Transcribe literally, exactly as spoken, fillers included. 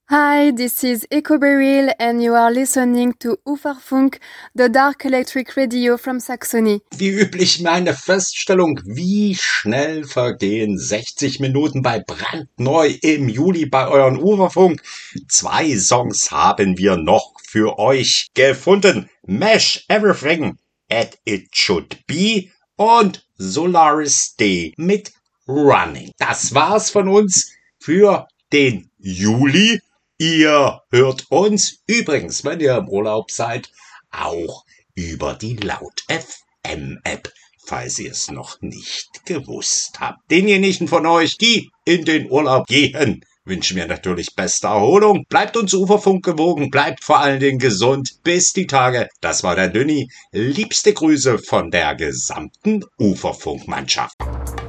Hi, this is Ecoberyl and you are listening to Uferfunk, the dark electric radio from Saxony. Wie üblich meine Feststellung, wie schnell vergehen sechzig Minuten bei brandneu im Juli bei euren Uferfunk. Zwei Songs haben wir noch für euch gefunden. Mash Everything as It Should Be und Solaris Day mit Running. Das war's von uns für den Juli. Ihr hört uns übrigens, wenn ihr im Urlaub seid, auch über die Laut F M App, falls ihr es noch nicht gewusst habt. Denjenigen von euch, die in den Urlaub gehen, wünschen wir natürlich beste Erholung. Bleibt uns Uferfunk gewogen, bleibt vor allen Dingen gesund. Bis die Tage. Das war der Dünni. Liebste Grüße von der gesamten Uferfunkmannschaft.